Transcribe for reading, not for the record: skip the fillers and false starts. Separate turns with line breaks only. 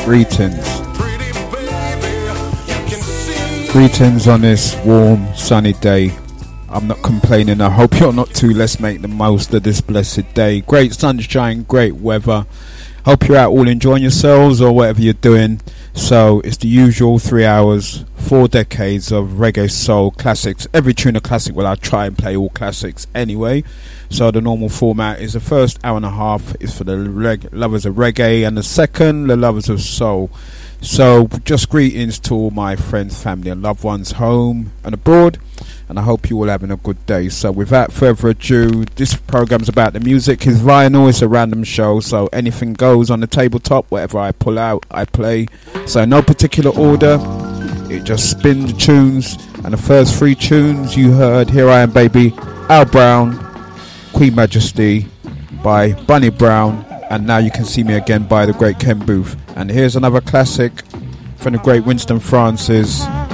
Greetings. Greetings on this warm, sunny day. I'm not complaining. I hope you're not too. Let's make the most of this blessed day. Great sunshine, great weather. Hope you're out all enjoying yourselves or whatever you're doing. So it's the usual 3 hours, 4 decades of reggae, soul, classics. Every tune a classic. Well, I try and play all classics anyway. So the normal format is the first hour and a half is for the lovers of reggae, and the second, the lovers of soul. So just greetings to all my friends, family and loved ones home and abroad, and I hope you're all having a good day. So without further ado, this program's about the music. It's vinyl, it's a random show, so anything goes on the tabletop. Whatever I pull out, I play. So no particular order, it just spins the tunes. And the first 3 tunes you heard, Here I Am Baby, Al Brown, Queen Majesty by Bunny Brown, and Now You Can See Me Again by the great Ken Booth. And here's another classic from the great Winston Francis,